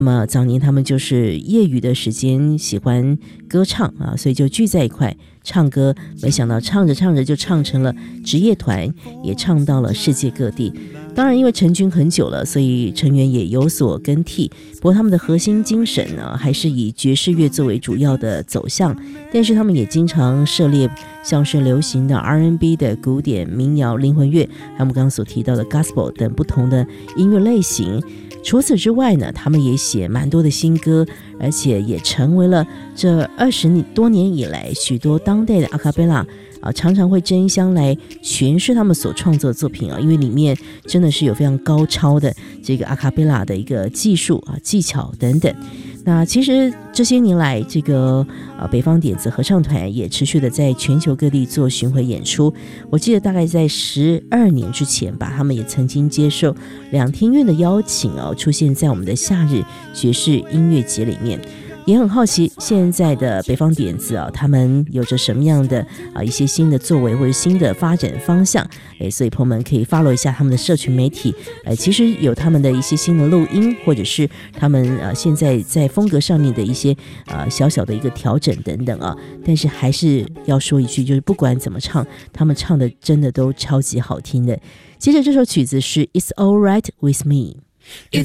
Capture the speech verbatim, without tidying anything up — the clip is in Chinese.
那么早年他们就是业余的时间喜欢歌唱啊，所以就聚在一块唱歌，没想到唱着唱着就唱成了职业团，也唱到了世界各地。当然因为成军很久了，所以成员也有所更替，不过他们的核心精神呢，还是以爵士乐作为主要的走向，但是他们也经常涉猎像是流行的 R and B 的古典民谣、灵魂乐，还有我们刚刚所提到的 Gospel 等不同的音乐类型。除此之外呢，他们也写蛮多的新歌，而且也成为了这二十多年以来许多当代的阿卡贝拉啊，常常会争相来诠释他们所创作的作品啊，因为里面真的是有非常高超的这个阿卡贝拉的一个技术啊、技巧等等。那其实这些年来，这个呃北方点子合唱团也持续的在全球各地做巡回演出。我记得大概在十二年之前吧，他们也曾经接受两厅院的邀请哦，出现在我们的夏日爵士音乐节里面。也很好奇现在的北方点子啊，他们有着什么样的啊一些新的作为或者新的发展方向？哎，所以朋友们可以 follow 一下他们的社群媒体，呃，其实有他们的一些新的录音，或者是他们呃现在在风格上面的一些呃小小的一个调整等等啊。但是还是要说一句，就是不管怎么唱，他们唱的真的都超级好听的。接着这首曲子是 It's All Right With Me。